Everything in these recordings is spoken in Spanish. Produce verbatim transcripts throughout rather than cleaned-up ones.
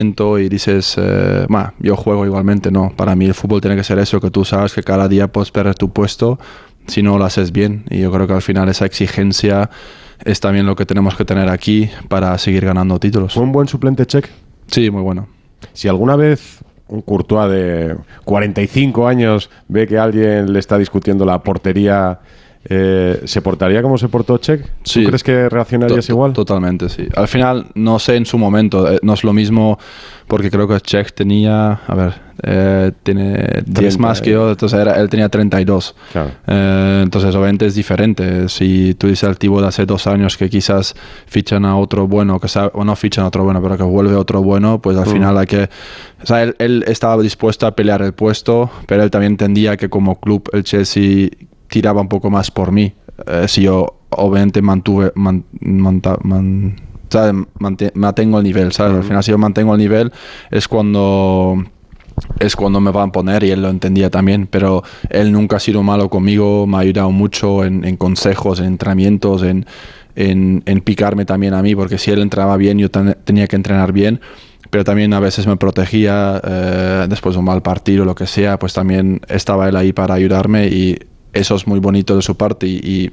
y dices, eh, bah, yo juego igualmente, no. Para mí el fútbol tiene que ser eso, que tú sabes que cada día puedes perder tu puesto si no lo haces bien. Y yo creo que al final esa exigencia es también lo que tenemos que tener aquí para seguir ganando títulos. ¿Fue un buen suplente Čech? Sí, muy bueno. Si alguna vez un Courtois de cuarenta y cinco años ve que alguien le está discutiendo la portería, eh, ¿se portaría como se portó Čech? Sí. ¿Tú crees que reaccionarías To- igual? Totalmente, sí. Al final, no sé en su momento, eh, no es lo mismo, porque creo que Čech tenía, a ver, eh, tiene diez más que yo, entonces era, él tenía treinta y dos. Claro. Eh, entonces, obviamente es diferente. Si tú dices al tipo de hace dos años que quizás fichan a otro bueno, que sabe, o no fichan a otro bueno, pero que vuelve otro bueno, pues al Mm. final hay que... O sea, él, él estaba dispuesto a pelear el puesto, pero él también entendía que como club el Chelsea tiraba un poco más por mí. Eh, si yo obviamente mantuve, man, manta, man, ¿sabes? Mante, mantengo el nivel, ¿sabes? Uh-huh. Al final si yo mantengo el nivel es cuando es cuando me van a poner, y él lo entendía también, pero él nunca ha sido malo conmigo, me ha ayudado mucho en, en consejos, en entrenamientos, en, en, en picarme también a mí, porque si él entrenaba bien yo ten, tenía que entrenar bien, pero también a veces me protegía, eh, después de un mal partido, lo que sea, pues también estaba él ahí para ayudarme, y eso es muy bonito de su parte, y,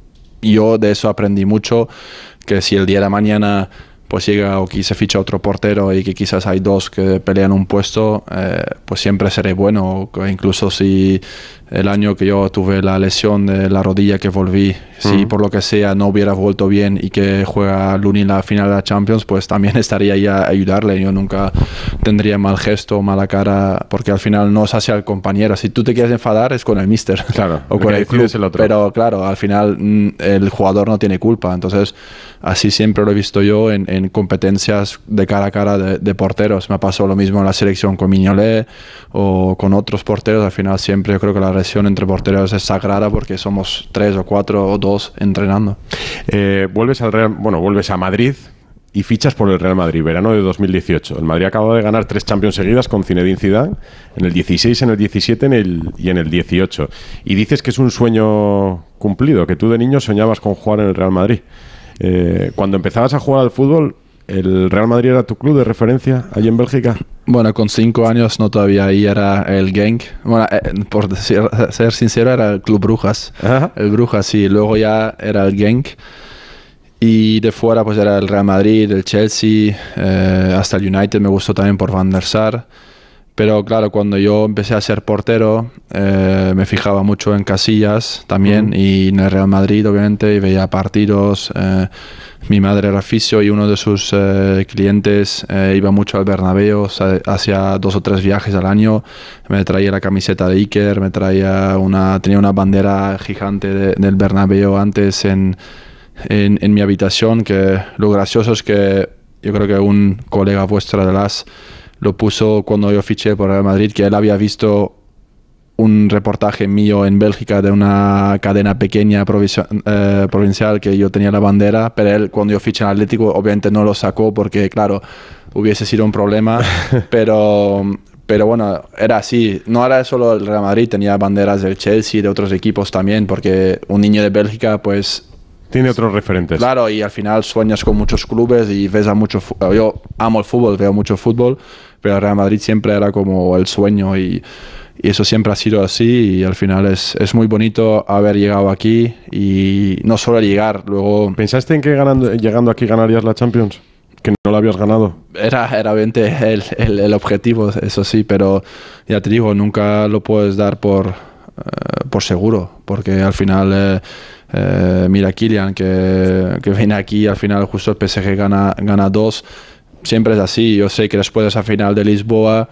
y yo de eso aprendí mucho, que si el día de mañana pues llega o que se ficha otro portero y que quizás hay dos que pelean un puesto, eh, pues siempre seré bueno. O incluso si el año que yo tuve la lesión de la rodilla que volví, si uh-huh. por lo que sea no hubiera vuelto bien y que juega Luni la final de la Champions, pues también estaría ahí a ayudarle. Yo nunca tendría mal gesto, mala cara, porque al final no es hacia el compañero. Si tú te quieres enfadar es con el míster, claro, o con el club, el otro. Pero claro, al final el jugador no tiene culpa. Entonces así siempre lo he visto yo en, en competencias de cara a cara de, de porteros. Me pasó lo mismo en la selección con Mignolet o con otros porteros. Al final siempre yo creo que la relación entre porteros es sagrada, porque somos tres o cuatro o dos entrenando. Eh, vuelves al Real, bueno, vuelves a Madrid y fichas por el Real Madrid, verano de dos mil dieciocho. El Madrid acaba de ganar tres Champions seguidas con Zinedine Zidane, en el dieciséis, en el diecisiete en el, y en el dieciocho. Y dices que es un sueño cumplido, que tú de niño soñabas con jugar en el Real Madrid. Eh, cuando empezabas a jugar al fútbol, ¿el Real Madrid era tu club de referencia allí en Bélgica? Bueno, con cinco años no, todavía ahí era el Genk. Bueno, eh, por decir, ser sincero, era el Club Brujas. Ajá. El Brujas, sí. Luego ya era el Genk. Y de fuera pues era el Real Madrid, el Chelsea, eh, hasta el United me gustó también por Van der Sar. Pero claro, cuando yo empecé a ser portero, eh, me fijaba mucho en Casillas también, uh-huh. y en el Real Madrid obviamente, y veía partidos. Eh, mi madre era fisio y uno de sus eh, clientes eh, iba mucho al Bernabéu, o sea, hacía dos o tres viajes al año, me traía la camiseta de Iker, me traía una, tenía una bandera gigante de, del Bernabéu antes en, en, en mi habitación, que lo gracioso es que yo creo que un colega vuestro de las lo puso cuando yo fiché por Real Madrid, que él había visto un reportaje mío en Bélgica de una cadena pequeña provincia, eh, provincial, que yo tenía la bandera, pero él cuando yo fiché en Atlético obviamente no lo sacó porque claro, hubiese sido un problema, pero, pero bueno, era así, no era solo el Real Madrid, tenía banderas del Chelsea, de otros equipos también, porque un niño de Bélgica pues... Tiene otros referentes. Claro, y al final sueñas con muchos clubes y ves a mucho... Yo amo el fútbol, veo mucho fútbol, pero el Real Madrid siempre era como el sueño, y, y eso siempre ha sido así, y al final es, es muy bonito haber llegado aquí, y no solo llegar, luego... ¿Pensaste en que ganando, llegando aquí ganarías la Champions? ¿Que no la habías ganado? Era, era obviamente el, el, el objetivo, eso sí, pero ya te digo, nunca lo puedes dar por, uh, por seguro, porque al final... Eh, Eh, mira Kylian que, que viene aquí, al final justo el P S G gana, gana dos, siempre es así. Yo sé que después de esa final de Lisboa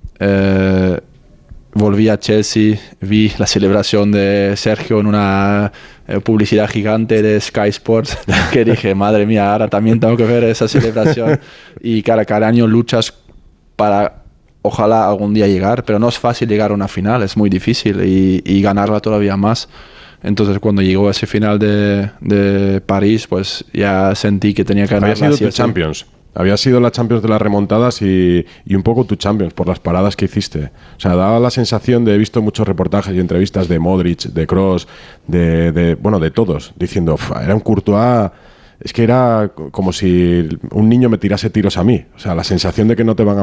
eh, volví a Chelsea, vi la celebración de Sergio en una eh, publicidad gigante de Sky Sports, que dije, madre mía, ahora también tengo que ver esa celebración. Y cada, cada año luchas para ojalá algún día llegar, pero no es fácil llegar a una final, es muy difícil, y, y ganarla todavía más. Entonces cuando llegó ese final de, de París, pues ya sentí que tenía que ganar. Había sido tu Champions. Había sido la Champions de las remontadas y, y un poco tu Champions por las paradas que hiciste. O sea, daba la sensación de, he visto muchos reportajes y entrevistas de Modric, de Kroos, de, de bueno, de todos, diciendo, era un Courtois es que era como si un niño me tirase tiros a mí. O sea, la sensación de que no te van a